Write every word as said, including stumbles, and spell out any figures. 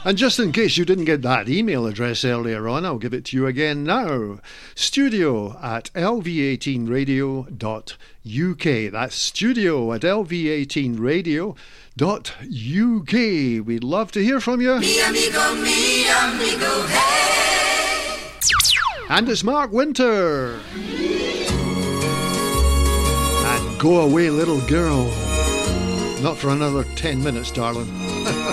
And just in case you didn't get that email address earlier on, I'll give it to you again now. Studio at L V eighteen radio dot U K. That's studio at L V eighteen radio dot U K. We'd love to hear from you. Mi amigo, mi amigo, hey! And it's Mark Winter. And Go Away Little Girl. Not for another ten minutes, darling.